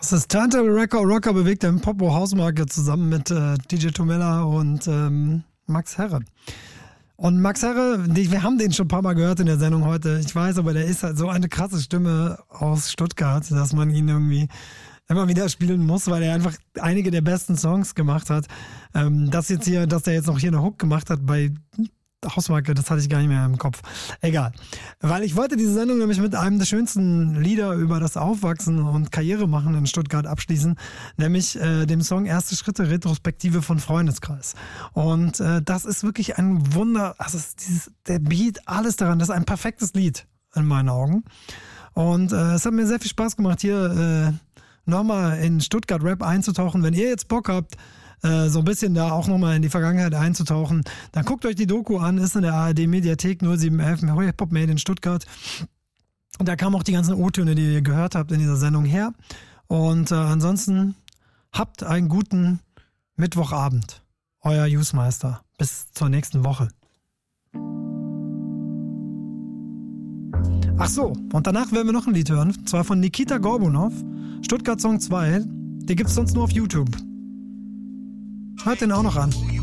Das ist Turntable Rocker bewegt im Popo Hausmarke zusammen mit DJ Tomella und Max Herre. Und Max Herre, wir haben den schon ein paar Mal gehört in der Sendung heute. Ich weiß, aber der ist halt so eine krasse Stimme aus Stuttgart, dass man ihn irgendwie immer wieder spielen muss, weil er einfach einige der besten Songs gemacht hat. Dass der jetzt noch hier eine Hook gemacht hat bei Hausmarke, das hatte ich gar nicht mehr im Kopf. Egal. Weil ich wollte diese Sendung nämlich mit einem der schönsten Lieder über das Aufwachsen und Karriere machen in Stuttgart abschließen, nämlich dem Song Erste Schritte Retrospektive von Freundeskreis. Und das ist wirklich ein Wunder, also der Beat, alles daran, das ist ein perfektes Lied in meinen Augen. Und es hat mir sehr viel Spaß gemacht, hier nochmal in Stuttgart Rap einzutauchen. Wenn ihr jetzt Bock habt, so ein bisschen da auch nochmal in die Vergangenheit einzutauchen, dann guckt euch die Doku an, ist in der ARD-Mediathek 0711 Hip-Hop Made in Stuttgart. Und da kamen auch die ganzen O-Töne, die ihr gehört habt in dieser Sendung her. Und ansonsten habt einen guten Mittwochabend. Euer Jusmeister. Bis zur nächsten Woche. Ach so, und danach werden wir noch ein Lied hören, und zwar von Nikita Gorbunov, Stuttgart Song 2. Den gibt's sonst nur auf YouTube. Hört den auch noch an.